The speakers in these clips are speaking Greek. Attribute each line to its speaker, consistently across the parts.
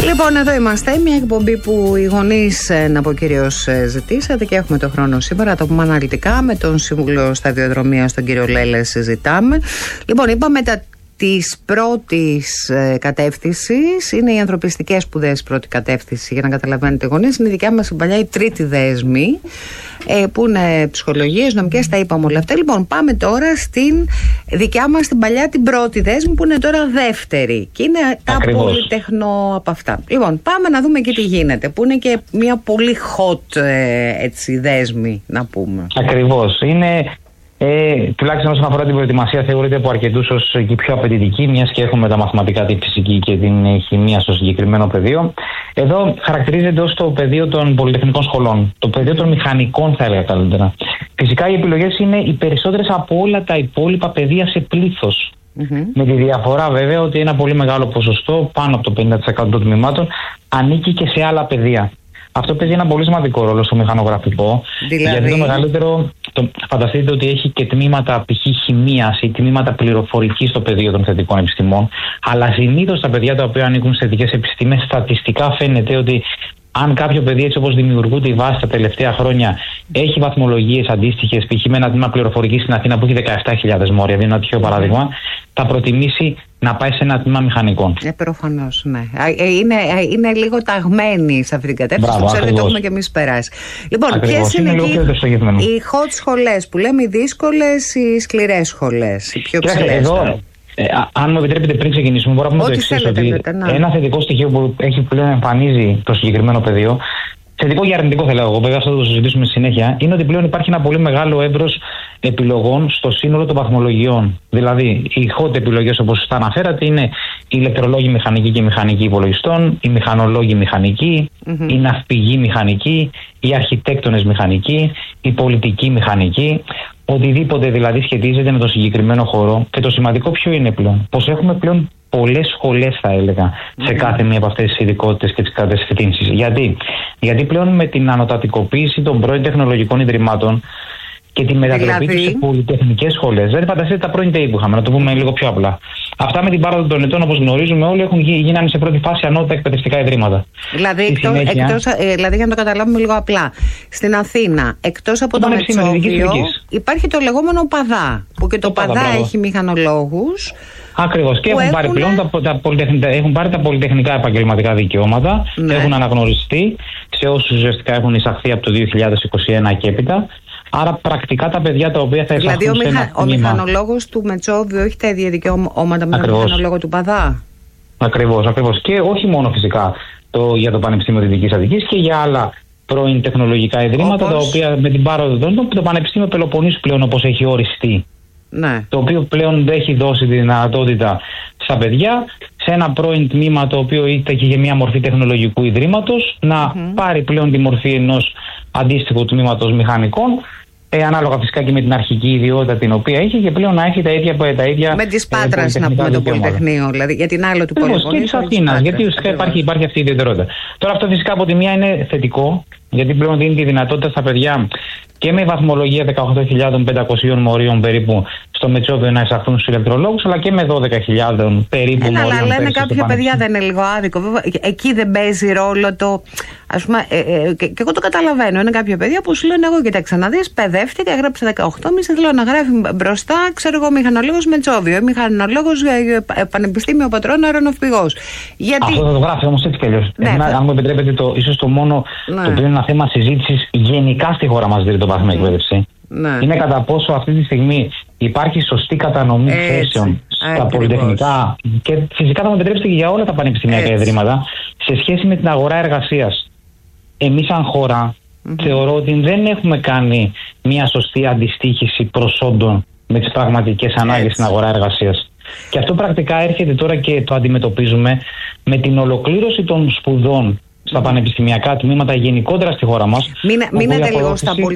Speaker 1: Λοιπόν, εδώ είμαστε. Μια εκπομπή που οι γονείς, να πω κυρίως, ζητήσατε και έχουμε το χρόνο σήμερα. Το πούμε αναλυτικά με τον Σύμβουλο Σταδιοδρομίας, τον κύριο Λέλε, συζητάμε. Λοιπόν, είπαμε της πρώτης κατεύθυνσης είναι οι ανθρωπιστικές σπουδές, πρώτη κατεύθυνση, για να καταλαβαίνετε γονείς. Είναι η δικιά μας η παλιά η τρίτη δέσμη, που είναι ψυχολογίες, νομικές, τα είπαμε όλα αυτά. Λοιπόν, πάμε τώρα στην δικιά μας την παλιά την πρώτη δέσμη, που είναι τώρα δεύτερη και είναι τα πολυτεχνό από αυτά. Λοιπόν, πάμε να δούμε και τι γίνεται, που είναι και μια πολύ hot έτσι, δέσμη, να πούμε.
Speaker 2: Ακριβώς. Είναι τουλάχιστον όσον αφορά την προετοιμασία, θεωρείται από αρκετούς ως και πιο απαιτητική, μιας και έχουμε τα μαθηματικά, τη φυσική και την χημεία στο συγκεκριμένο πεδίο. Εδώ χαρακτηρίζεται ως το πεδίο των πολυτεχνικών σχολών, το πεδίο των μηχανικών, θα έλεγα καλύτερα. Φυσικά οι επιλογές είναι οι περισσότερες από όλα τα υπόλοιπα πεδία σε πλήθος. Με τη διαφορά βέβαια ότι ένα πολύ μεγάλο ποσοστό, πάνω από το 50% των τμήματων, ανήκει και σε άλλα πεδία. Αυτό παίζει ένα πολύ σημαντικό ρόλο στο μηχανογραφικό. Δηλαδή... Γιατί το μεγαλύτερο, φανταστείτε ότι έχει και τμήματα π.χ. χημείας ή τμήματα πληροφορικής στο πεδίο των θετικών επιστημών. Αλλά συνήθως τα παιδιά τα οποία ανήκουν σε θετικές επιστήμες, στατιστικά φαίνεται ότι αν κάποιο παιδί, έτσι όπως δημιουργούνται οι βάσεις τα τελευταία χρόνια, έχει βαθμολογίες αντίστοιχες, π.χ. με ένα τμήμα πληροφορικής στην Αθήνα που έχει 17.000 μόρια, δίνω ένα τυχαίο παράδειγμα, θα προτιμήσει να πάει σε ένα τμήμα μηχανικών.
Speaker 1: Προφανώς, ναι. Είναι λίγο ταγμένοι σε αυτή την κατεύθυνση. Μπράβο, ξέρετε, το έχουμε και εμείς περάσει. Λοιπόν, ποιες είναι οι hot σχολές που λέμε, οι δύσκολες, οι σκληρές σχολές, οι πιο ψηλές?
Speaker 2: Εδώ, αν μου επιτρέπετε, πριν ξεκινήσουμε, μπορώ να πούμε το εξής, ότι ένα θετικό στοιχείο που έχει πλέον εμφανίζει το συγκεκριμένο πεδίο, θετικό και αρνητικό θα λέω εγώ, βέβαια αυτό θα το συζητήσουμε στη συνέχεια, είναι ότι πλέον υπάρχει ένα πολύ μεγάλο εύρος επιλογών στο σύνολο των βαθμολογιών. Δηλαδή, οι hot επιλογές, όπως σωστά αναφέρατε, είναι οι ηλεκτρολόγοι μηχανικοί και μηχανικοί υπολογιστών, οι μηχανολόγοι μηχανικοί, οι ναυπηγοί μηχανικοί, οι αρχιτέκτονες μηχανικοί, οι πολιτικοί μηχανικοί. Οτιδήποτε δηλαδή σχετίζεται με το συγκεκριμένο χώρο. Και το σημαντικό ποιο είναι πλέον? Πως έχουμε πλέον πολλές σχολές, θα έλεγα, σε κάθε μία από αυτές τις ειδικότητες και τις κατευθύνσεις. Γιατί πλέον με την ανωτατικοποίηση των πρώην τεχνολογικών ιδρυμάτων και τη μετατροπή τους σε πολυτεχνικές σχολές. Δηλαδή, φανταστείτε τα πρώην ΤΕΙ που είχαμε, να το πούμε λίγο πιο απλά. Αυτά με την πάροδο των ετών, όπως γνωρίζουμε όλοι, γίνανε σε πρώτη φάση ανώτατα εκπαιδευτικά ιδρύματα.
Speaker 1: Δηλαδή, δηλαδή, για να το καταλάβουμε λίγο απλά, στην Αθήνα, εκτός από το Μετσόβιο, υπάρχει το λεγόμενο ΠΑΔΑ, που και το ΠΑΔΑ έχει μηχανολόγους.
Speaker 2: Ακριβώς. Και έχουν πάρει πλέον έχουν πάρει τα πολυτεχνικά επαγγελματικά δικαιώματα, έχουν αναγνωριστεί σε όσους ουσιαστικά έχουν εισαχθεί από το 2021 και έπειτα. Άρα πρακτικά τα παιδιά τα οποία θα εισαχθούν
Speaker 1: δηλαδή
Speaker 2: σε ένα
Speaker 1: ο μηχανολόγος του Μετσόβιου έχει τα ίδια δικαιώματα με τον μηχανολόγο του ΠΑΔΑ.
Speaker 2: Ακριβώς. Και όχι μόνο φυσικά για το Πανεπιστήμιο Δυτικής Αττικής και για άλλα πρώην τεχνολογικά ιδρύματα, τα οποία με την πάροδο το Πανεπιστήμιο Πελοποννήσου πλέον, όπως έχει οριστεί, το οποίο πλέον έχει δώσει τη δυνατότητα στα παιδιά σε ένα πρώην τμήμα το οποίο ήταν και για μια μορφή τεχνολογικού ιδρύματος να πάρει πλέον τη μορφή ενός αντίστοιχου τμήματος μηχανικών, ανάλογα φυσικά και με την αρχική ιδιότητα την οποία είχε, και πλέον να έχει τα ίδια
Speaker 1: με τις Πάτρας, να πούμε, το Πολυτεχνείο, δηλαδή για την άλλο του Πολυτεχνείου.
Speaker 2: Και της Αθήνας, γιατί ουσιαστικά υπάρχει αυτή η ιδιαιτερότητα. Τώρα αυτό φυσικά από τη μία είναι θετικό, γιατί πλέον δίνει τη δυνατότητα στα παιδιά και με βαθμολογία 18.500 μορίων περίπου στο Μετσόβιο να εισαχθούν στους ηλεκτρολόγους, αλλά και με 12.000 περίπου μορίων.
Speaker 1: Αλλά λένε κάποια παιδιά, δεν είναι λίγο άδικο? Βέβαια, εκεί δεν παίζει ρόλο το. Ας πούμε, και εγώ το καταλαβαίνω. Είναι κάποια παιδιά που σου λένε: εγώ κοιτάξτε να δεις, παιδεύτηκα, έγραψα 18,5, θέλω να γράφει μπροστά, ξέρω εγώ, μηχανολόγος Μετσόβιο ή μηχανολόγος Πανεπιστήμιο Πατρών Αεροναυπηγός.
Speaker 2: Αυτό θα το γράφει όμως έτσι κι αλλιώς. Αν μου επιτρέπετε, ίσως το μόνο το οποίο είναι ένα θέμα συζήτησης γενικά στη χώρα μας, δηλαδή το βαθμό εκπαίδευση, είναι κατά πόσο αυτή τη στιγμή υπάρχει σωστή κατανομή θέσεων στα πολυτεχνικά και φυσικά θα μου επιτρέψετε και για όλα τα πανεπιστημιακά ιδρύματα σε σχέση με την αγορά εργασίας. Εμείς σαν χώρα θεωρώ ότι δεν έχουμε κάνει μια σωστή αντιστοίχηση προσόντων με τις πραγματικές ανάγκες στην αγορά εργασίας. Και αυτό πρακτικά έρχεται τώρα και το αντιμετωπίζουμε με την ολοκλήρωση των σπουδών στα πανεπιστημιακά τμήματα γενικότερα στη χώρα μας.
Speaker 1: Μείνετε λίγο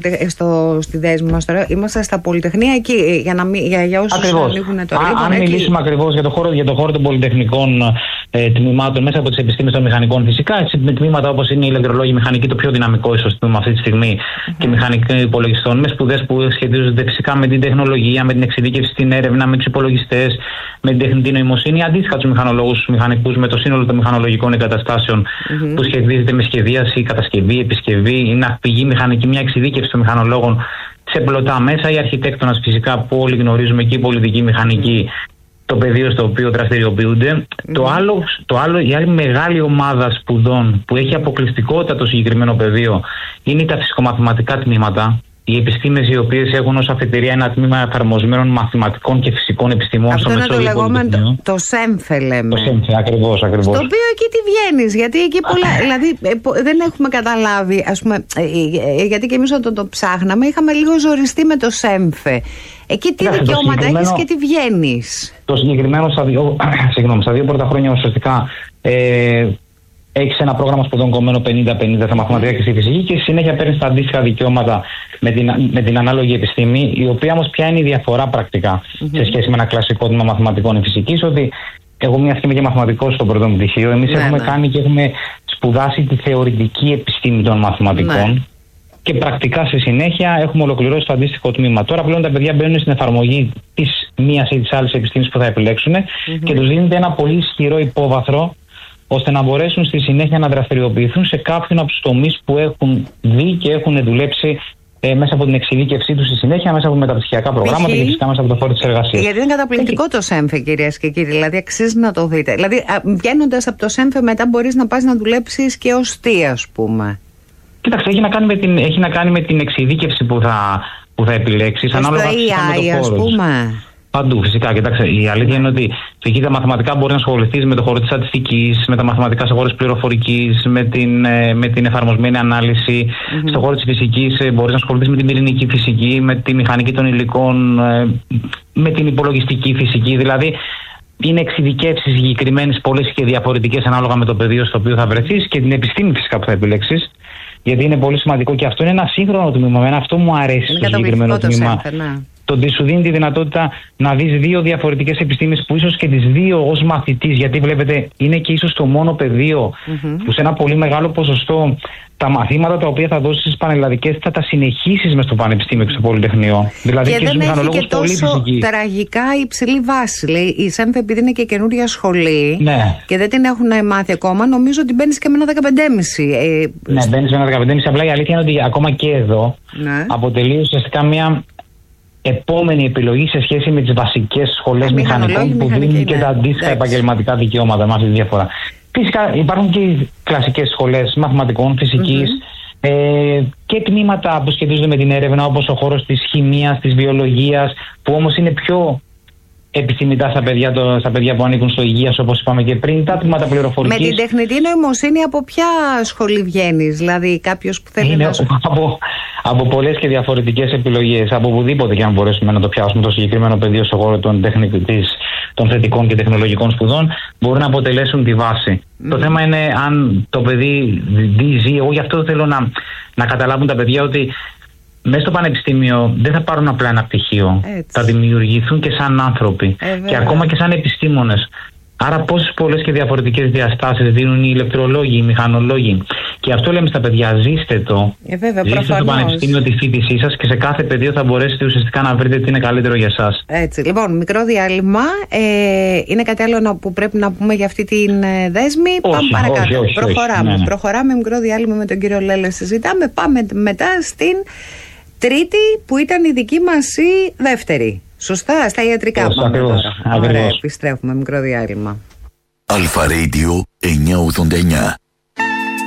Speaker 1: στη δέσμη μας τώρα. Είμαστε στα πολυτεχνία εκεί, για όσους ανοίγουν τώρα.
Speaker 2: Αν μιλήσουμε ακριβώς για το χώρο των πολυτεχνικών τμήματων μέσα από τις επιστήμες των μηχανικών φυσικά, έτσι, με τμήματα όπως είναι η ηλεκτρολόγη μηχανική, το πιο δυναμικό ίσως τμήμα αυτή τη στιγμή, και μηχανική υπολογιστών, με σπουδές που σχετίζονται φυσικά με την τεχνολογία, με την εξειδίκευση στην έρευνα, με τους υπολογιστές, με την τεχνητή νοημοσύνη, αντίστοιχα τους μηχανολόγους, τους μηχανικούς, με το σύνολο των μηχανολογικών εγκαταστάσεων που σχετίζεται με σχεδίαση, κατασκευή, επισκευή, είναι πηγή μηχανική, μια εξειδίκευση των μηχανολόγων σε πλωτά μέσα, οι αρχιτέκτονας φυσικά που όλοι γνωρίζουμε, και η πολιτική μηχανική, το πεδίο στο οποίο δραστηριοποιούνται. Η άλλη μεγάλη ομάδα σπουδών που έχει αποκλειστικότητα το συγκεκριμένο πεδίο είναι τα φυσικομαθηματικά τμήματα. Οι επιστήμες οι οποίες έχουν ως αφετηρία ένα τμήμα εφαρμοσμένων μαθηματικών και φυσικών επιστημών.
Speaker 1: Αυτό είναι το λεγόμενο το ΣΕΜΦΕ, λέμε.
Speaker 2: Το ΣΕΜΦΕ, ακριβώς.
Speaker 1: Στο οποίο εκεί τι βγαίνεις, γιατί εκεί δηλαδή δεν έχουμε καταλάβει, ας πούμε, γιατί και εμείς όταν το ψάχναμε είχαμε λίγο ζοριστεί με το ΣΕΜΦΕ. Εκεί τι δικαιώματα έχεις και τι βγαίνεις.
Speaker 2: Το συγκεκριμένο στα δύο πρώτα χρόνια ουσιαστικά έχεις ένα πρόγραμμα σπουδών κομμένο 50-50 στα μαθηματικά και στη φυσική, και στη συνέχεια παίρνεις τα αντίστοιχα δικαιώματα με την ανάλογη επιστήμη, η οποία όμως ποια είναι η διαφορά πρακτικά σε σχέση με ένα κλασικό τμήμα μαθηματικών ή φυσικής, ότι εγώ μια στιγμή και μαθηματικός στο πρώτο μου πτυχίο, εμείς έχουμε κάνει και έχουμε σπουδάσει τη θεωρητική επιστήμη των μαθηματικών. Και πρακτικά στη συνέχεια έχουμε ολοκληρώσει το αντίστοιχο τμήμα. Τώρα πλέον τα παιδιά μπαίνουν στην εφαρμογή της μίας ή της άλλης επιστήμης που θα επιλέξουν και τους δίνεται ένα πολύ ισχυρό υπόβαθρο, ώστε να μπορέσουν στη συνέχεια να δραστηριοποιηθούν σε κάποιον από τους τομείς που έχουν δει και έχουν δουλέψει μέσα από την εξειδίκευσή τους στη συνέχεια, μέσα από μεταπτυχιακά προγράμματα και φυσικά μέσα από το χώρο της εργασίας.
Speaker 1: Γιατί είναι καταπληκτικό το ΣΕΜΦΕ, κυρίες και κύριοι, δηλαδή αξίζει να το δείτε. Δηλαδή, βγαίνοντας από το ΣΕΜΦΕ, μετά μπορείς να πας να δουλέψεις και ως τι, ας πούμε.
Speaker 2: Κοίταξε, έχει να κάνει με την εξειδίκευση που θα επιλέξεις. Ανάλογα
Speaker 1: AI, ας πούμε.
Speaker 2: Παντού, φυσικά. Κοιτάξτε, η αλήθεια είναι ότι εκεί τα μαθηματικά μπορεί να ασχοληθείς με το χώρο της στατιστικής, με τα μαθηματικά σε χώρο της πληροφορικής, με την εφαρμοσμένη ανάλυση. Στο χώρο της φυσικής μπορείς να ασχοληθείς με την πυρηνική φυσική, με τη μηχανική των υλικών, με την υπολογιστική φυσική. Δηλαδή, είναι εξειδικεύσεις συγκεκριμένες, πολλές και διαφορετικές ανάλογα με το πεδίο στο οποίο θα βρεθείς και την επιστήμη φυσικά που θα επιλέξεις. Γιατί είναι πολύ σημαντικό και αυτό είναι ένα σύγχρονο τμήμα. Εμένα αυτό μου αρέσει στο συγκεκριμένο τμήμα. Το ότι σου δίνει τη δυνατότητα να δεις δύο διαφορετικές επιστήμες που ίσως και τις δύο ως μαθητής, γιατί βλέπετε είναι και ίσως το μόνο πεδίο που σε ένα πολύ μεγάλο ποσοστό τα μαθήματα τα οποία θα δώσεις στις πανελλαδικές θα τα συνεχίσεις μες στο πανεπιστήμιο και στο πολυτεχνείο. Δηλαδή
Speaker 1: και δεν έχει και τόσο τραγικά υψηλή βάση. Λέει, η ΣΕΜΦΕ επειδή είναι και καινούρια σχολή και δεν την έχουν μάθει ακόμα, νομίζω ότι μπαίνεις και με ένα 15,5.
Speaker 2: Ναι, μπαίνεις με ένα 15,5. Απλά η αλήθεια είναι ότι ακόμα και εδώ αποτελεί ουσιαστικά μια επόμενη επιλογή σε σχέση με τις βασικές σχολές μηχανικών που δίνουν και τα αντίστοιχα επαγγελματικά δικαιώματα με αυτή τη διαφορά. Φυσικά υπάρχουν και οι κλασικές σχολές μαθηματικών, φυσικής και τμήματα που σχετίζονται με την έρευνα, όπως ο χώρος της χημείας, της βιολογίας, που όμως είναι πιο επιθυμητά στα παιδιά που ανήκουν στο υγείας, όπως είπαμε και πριν, τα τμήματα πληροφορικής.
Speaker 1: Με την τεχνητή νοημοσύνη από ποια σχολή βγαίνεις, δηλαδή κάποιος που θέλει να σου...
Speaker 2: Από πολλές και διαφορετικές επιλογές, από οπουδήποτε και αν μπορέσουμε να το πιάσουμε το συγκεκριμένο πεδίο στον χώρο των θετικών και τεχνολογικών σπουδών, μπορούν να αποτελέσουν τη βάση. Το θέμα είναι αν το παιδί ζει, εγώ γι' αυτό θέλω να καταλάβουν τα παιδιά ότι μέσα στο πανεπιστήμιο δεν θα πάρουν απλά ένα πτυχίο. Θα δημιουργηθούν και σαν άνθρωποι και ακόμα και σαν επιστήμονες. Άρα πόσες πολλές και διαφορετικές διαστάσεις δίνουν οι ηλεκτρολόγοι, οι μηχανολόγοι. Και αυτό λέμε στα παιδιά, ζήστε το. Ζήστε στο πανεπιστήμιο τη φοιτησή σας και σε κάθε πεδίο θα μπορέσετε ουσιαστικά να βρείτε τι είναι καλύτερο για εσάς.
Speaker 1: Έτσι. Λοιπόν, μικρό διάλειμμα. Είναι κάτι άλλο που πρέπει να πούμε για αυτή την δέσμη? Πάμε παρακάτω. Προχωράμε. Μικρό διάλειμμα με τον κύριο Λέλε. Συζητάμε. Πάμε μετά στην τρίτη που ήταν η δική μας η δεύτερη. Σωστά, στα ιατρικά πάμε τώρα. Ωραία, επιστρέφουμε, μικρό διάλειμμα.
Speaker 3: Αλφα Radio 989.